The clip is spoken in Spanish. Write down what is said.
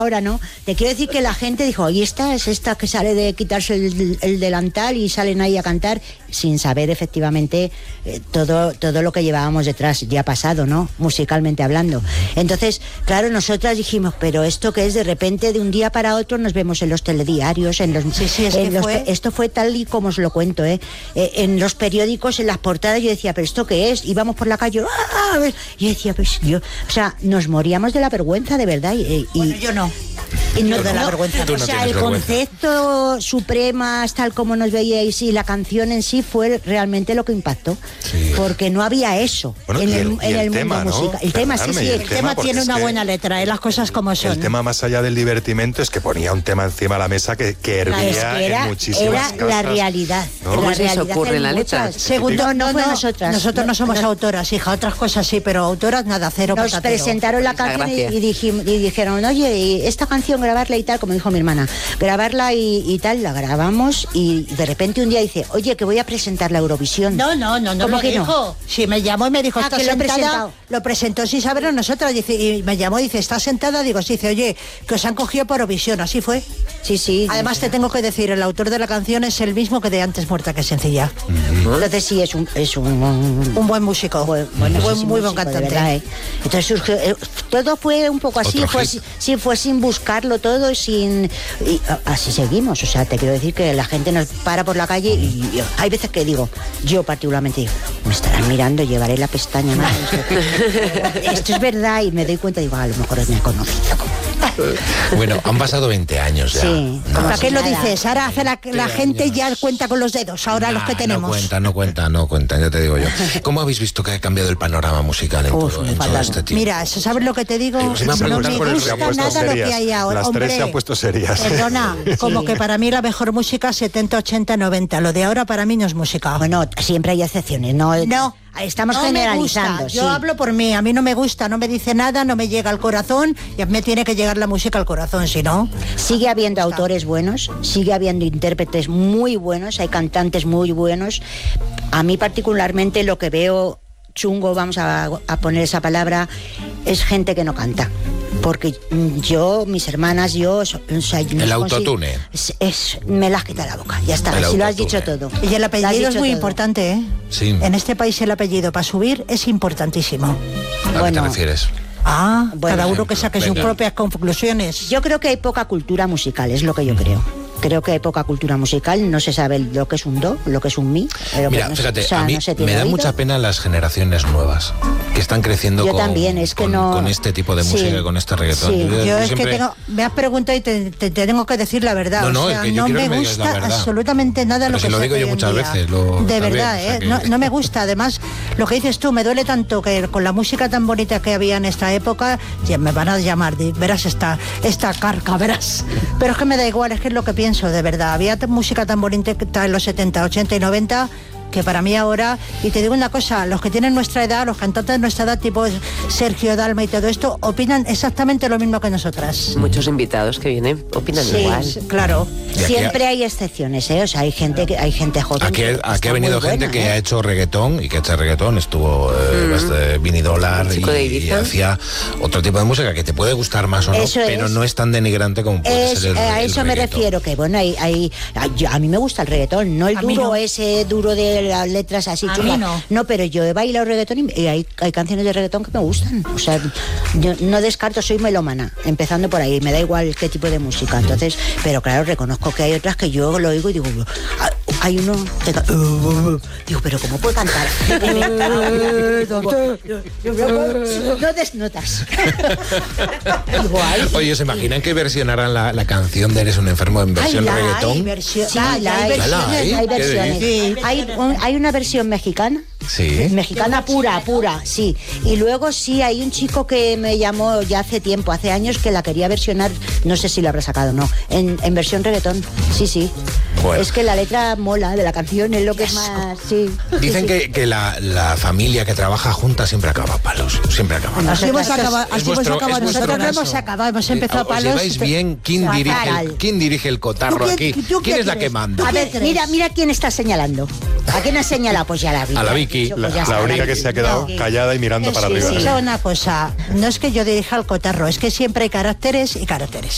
ahora no. Te quiero decir que la gente dijo, y esta es esta que sale de quitarse el delantal y salen ahí a cantar, sin saber efectivamente todo lo que llevábamos detrás, ya pasado, ¿no? Musicalmente hablando. Entonces, claro, nosotras dijimos, pero esto que es de repente, de un día para otro, nos vemos en los telediarios, en los... esto fue tal y como os lo cuento, en los periódicos, en las portadas, yo decía, pero ¿esto qué es? Íbamos por la calle, y yo decía, pues yo, o sea, nos moríamos de la vergüenza, de verdad. Bueno, yo no. Y no de la vergüenza. O sea, el concepto Supremas, tal como nos veíais, y la canción en sí fue realmente lo que impactó. Sí. Porque no había eso bueno, en el tema, mundo musical. El tema, sí. El tema tiene una buena letra, las cosas como son. El tema, más allá del divertimento, es que ponía un tema encima de la mesa que hervía en muchísimas casas. La realidad. ¿no? ¿Cómo se ocurre en la letra? Segundo, nosotros no somos autoras, hija, otras cosas sí, pero autoras nada, cero. Nos presentaron la canción y dijeron, oye, y esta canción grabarla y tal, como dijo mi hermana, grabarla y tal, la grabamos, y de repente un día dice, oye, que voy a presentar la Eurovisión. No, ¿cómo que dijo? No? Sí, me llamó y me dijo, está que sentada, lo presentó sin saber a nosotras, dice, y me llamó y dice, ¿está sentada? Digo, sí, dice, oye, que os han cogido por Eurovisión, así fue. Sí. Además te tengo que decir, el autor de la canción es el mismo que de Antes muerta que sencilla. Entonces sí, es un buen músico, muy buen cantante. Verdad, Entonces surgió, todo fue un poco así, fue sin buscarlo todo, y así seguimos. O sea, te quiero decir que la gente nos para por la calle y hay veces que digo, yo particularmente digo, me estarán mirando, llevaré la pestaña más. Esto es verdad, y me doy cuenta y digo, a lo mejor me he conocido. Bueno, han pasado 20 años ya. Sí. ¿Para qué lo dices? Ahora hace la gente ya cuenta con los dedos, ahora los que tenemos. No cuenta, ya te digo yo. ¿Cómo habéis visto que ha cambiado el panorama musical en todo este tiempo? Mira, ¿sabes lo que te digo? No me gusta nada lo que hay ahora. Las tres se han puesto serias. Perdona, como que para mí la mejor música 70, 80, 90. Lo de ahora para mí no es música. Bueno, siempre hay excepciones, ¿no? Estamos generalizando. Yo hablo por mí, a mí no me gusta, no me dice nada, no me llega al corazón, y a mí me tiene que llegar la música al corazón, si no... Sigue habiendo autores buenos, sigue habiendo intérpretes muy buenos, hay cantantes muy buenos. A mí particularmente lo que veo chungo, vamos a poner esa palabra, es gente que no canta. Porque mis hermanas, o sea, el autotune. Me las quita la boca, ya está, si lo has dicho todo. Y el apellido es muy importante, ¿eh? Sí. En este país el apellido para subir es importantísimo. ¿A qué te refieres? Cada uno que saque sus propias conclusiones. Yo creo que hay poca cultura musical, es lo que yo creo. Creo que hay poca cultura musical, no se sabe lo que es un do, lo que es un mi. Mira, fíjate, a mí me da mucha pena las generaciones nuevas que están creciendo con este tipo de música, con este reggaetón. Sí. Yo es que me has preguntado y te tengo que decir la verdad. No, es que yo no me gusta absolutamente nada lo que lo digo yo muchas veces. De verdad, no me gusta. Además, lo que dices tú, me duele tanto que con la música tan bonita que había en esta época, ya me van a llamar, verás esta carca, verás. Pero es que me da igual, es que es lo que pienso. De verdad, había música tan bonita en los 70, 80 y 90 que para mí ahora, y te digo una cosa, los que tienen nuestra edad, los cantantes de nuestra edad, tipo Sergio Dalma y todo esto, opinan exactamente lo mismo que nosotras. Muchos invitados que vienen opinan igual. Sí, claro. Siempre hay excepciones, O sea, hay gente joven. Aquí ha venido gente que ha hecho reggaetón, y que este reggaetón estuvo Vinny Dollar y hacía otro tipo de música que te puede gustar más o no, pero no es tan denigrante como puede ser a eso me refiero, que bueno, a mí me gusta el reggaetón, no el duro, ese duro de las letras así chulas. No, pero yo he bailado reggaetón y hay canciones de reggaetón que me gustan. O sea, yo no descarto, soy melómana, empezando por ahí, me da igual qué tipo de música. Entonces, pero claro, reconozco que hay otras que yo lo oigo y digo, hay uno que digo, pero ¿cómo puede cantar? No desnotas. Oye, ¿se imaginan que versionaran la canción de Eres un enfermo en versión reggaetón? Hay versiones. Hay una versión mexicana. Sí. Mexicana pura, sí. Y luego sí, hay un chico que me llamó ya hace tiempo, hace años, que la quería versionar, no sé si lo habrá sacado o no, en versión reggaetón. Sí. Bueno. Es que la letra mola de la canción, es lo que es más... Sí. Dicen que la familia que trabaja junta siempre acaba a palos. Siempre acaba a palos. Así hemos acabado. Nosotros no hemos acabado, hemos empezado a palos. ¿Os lleváis bien? ¿Quién dirige el cotarro aquí? ¿Quién es la que manda? A ver, mira quién está señalando. ¿A quién ha señalado? Pues ya la Vicky. A la Vicky. La única que se ha quedado callada y mirando para arriba. Una cosa, no es que yo dirija el cotarro, es que siempre hay caracteres y caracteres.